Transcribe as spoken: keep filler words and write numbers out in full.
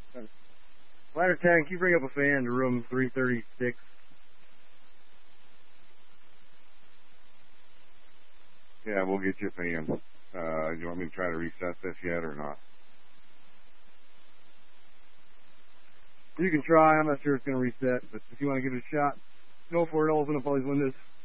Ladder tag, can you bring up a fan to room three thirty-six? Yeah, we'll get you a fan. Uh, you want me to try to reset this yet or not? You can try. I'm not sure it's going to reset, but if you want to give it a shot, go for it. I'll open up all these windows.